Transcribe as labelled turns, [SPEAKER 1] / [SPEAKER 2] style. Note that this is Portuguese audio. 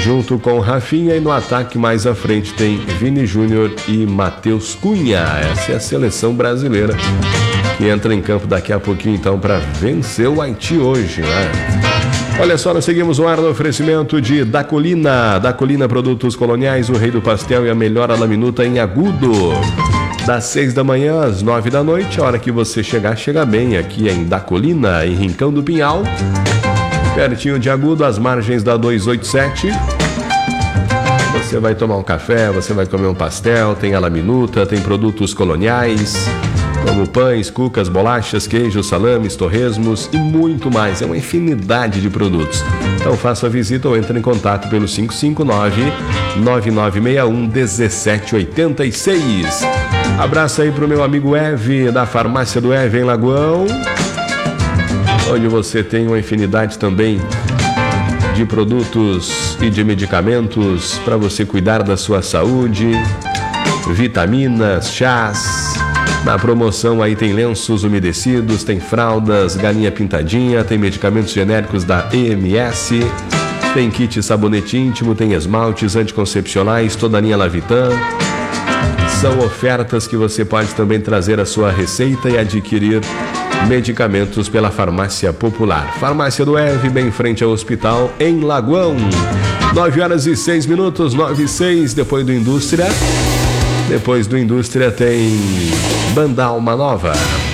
[SPEAKER 1] junto com Rafinha, e no ataque mais à frente tem Vini Júnior e Matheus Cunha. Essa é a seleção brasileira que entra em campo daqui a pouquinho então para vencer o Haiti hoje, né? Olha só, nós seguimos o ar no oferecimento de Dacolina. Dacolina Produtos Coloniais, o rei do pastel e a melhor alaminuta em Agudo. Das 6 da manhã às 9 da noite, a hora que você chegar, chega bem aqui em Dacolina, em Rincão do Pinhal, pertinho de Agudo, às margens da 287. Você vai tomar um café, você vai comer um pastel, tem alaminuta, tem produtos coloniais, como pães, cucas, bolachas, queijos, salames, torresmos e muito mais. É uma infinidade de produtos. Então faça a visita ou entre em contato pelo 559-9961-1786. Abraço aí pro meu amigo Eve, da farmácia do Eve em Lagoão, onde você tem uma infinidade também de produtos e de medicamentos para você cuidar da sua saúde, vitaminas, chás. Na promoção aí tem lenços umedecidos, tem fraldas, galinha pintadinha, tem medicamentos genéricos da EMS, tem kit sabonete íntimo, tem esmaltes anticoncepcionais, toda a linha Lavitan. São ofertas que você pode também trazer a sua receita e adquirir medicamentos pela Farmácia Popular. Farmácia do Eve, bem em frente ao hospital, em Lagoão. 9h06, 9h06, depois do Indústria. Depois do Indústria tem Banda Alma Nova.